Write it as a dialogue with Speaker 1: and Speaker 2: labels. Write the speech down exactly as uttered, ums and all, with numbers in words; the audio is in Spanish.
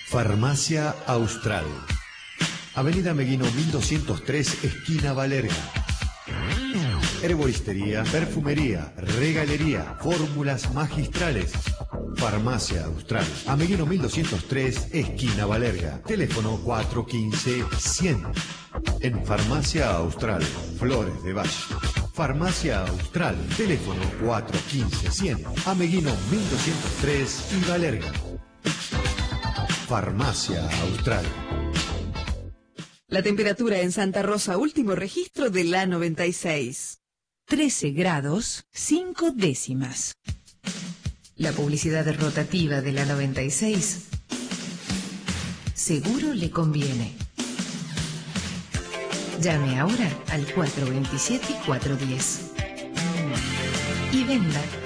Speaker 1: Farmacia Austral. Avenida Meguino mil doscientos tres, esquina Valerga. Herboristería, perfumería, regalería, fórmulas magistrales. Farmacia Austral. Meguino mil doscientos tres, esquina Valerga. Teléfono cuatro uno cinco, cien. En Farmacia Austral, Flores de Valle. Farmacia Austral. Teléfono cuatro uno cinco, cien. Meguino mil doscientos tres y Valerga. Farmacia Austral.
Speaker 2: La temperatura en Santa Rosa, último registro de la noventa y seis.
Speaker 3: trece grados, cinco décimas. La publicidad rotativa de la noventa y seis seguro le conviene. Llame ahora al cuatro dos siete, cuatro uno cero y venda